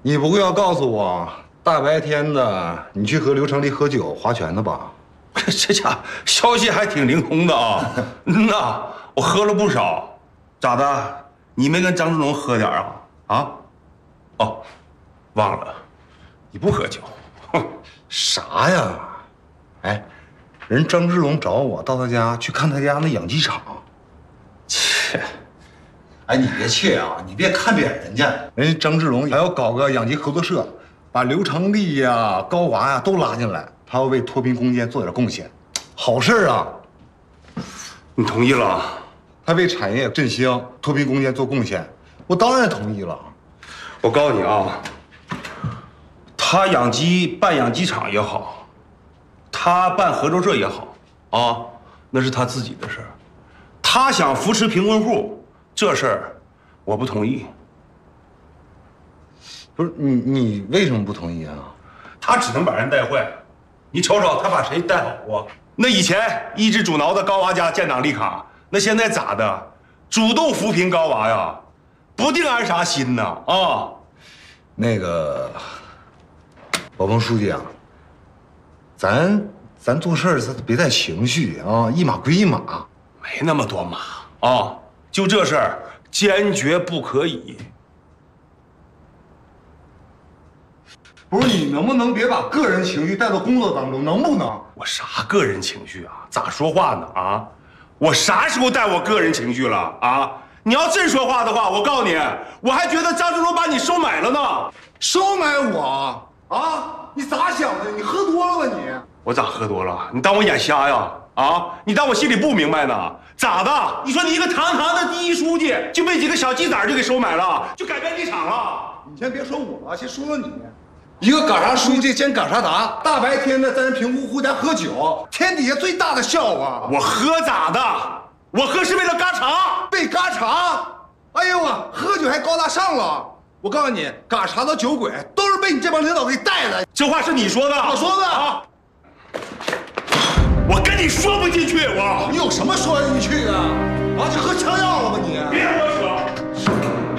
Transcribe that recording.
你不会要告诉我，大白天的你去和刘成立喝酒划拳的吧？ 这家消息还挺灵通的啊！那我喝了不少，咋的？你没跟张志龙喝点啊？啊？哦，忘了，你不喝酒。哼， 啥呀？哎，人张志龙找我到他家去看他家那养鸡场。 切！ 哎，你别切啊！你别看扁人家，人家张志龙还要搞个养鸡合作社，把刘成立呀、高娃呀都拉进来，他要为脱贫攻坚做点贡献，好事啊！ 你同意了？ 他为产业振兴、脱贫攻坚做贡献，我当然同意了。 我告诉你啊，他养鸡办养鸡场也好，他办合作社也好啊，那是他自己的事儿。他想扶持贫困户，这事儿我不同意。 不是你为什么不同意啊？ 他只能把人带坏，你瞅瞅他把谁带好过？那以前一直阻挠的高娃家建档立卡，那现在咋的？主动扶贫高娃呀，不定安啥心呢啊！ 那个，宝鹏书记啊，咱做事儿别带情绪啊，一码归一码。 没那么多码啊，就这事儿坚决不可以。 不是你能不能别把个人情绪带到工作当中，能不能？ 我啥个人情绪啊？咋说话呢啊？我啥时候带我个人情绪了啊？你要真说话的话，我告诉你，我还觉得张志龙把你收买了呢。 收买我啊？你咋想的？你喝多了吧你？ 我咋喝多了？你当我眼瞎呀？啊？你当我心里不明白呢？咋的？你说你一个堂堂的第一书记，就被几个小鸡崽就给收买了，就改变立场了？ 你先别说我了，先说说你。一个嘎啥书记兼嘎啥达，大白天的在人贫户户家喝酒，天底下最大的笑话。 我喝咋的？我喝是为了嘎茶， 被嘎茶。哎呦我喝酒还高大上了。我告诉你，嘎茶的酒鬼都是被你这帮领导给带的。 这话是你说的？ 我说的啊！我跟你说不进去， 你有什么说得进去的？啊，是喝枪药了吧你？ 别